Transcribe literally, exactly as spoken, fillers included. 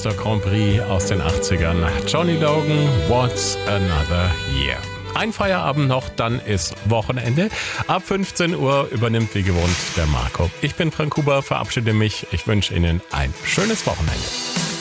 großer Grand Prix aus den achtzigern. Johnny Logan, What's Another Year. Ein Feierabend noch, dann ist Wochenende. Ab fünfzehn Uhr übernimmt wie gewohnt der Marco. Ich bin Frank Huber, verabschiede mich. Ich wünsche Ihnen ein schönes Wochenende.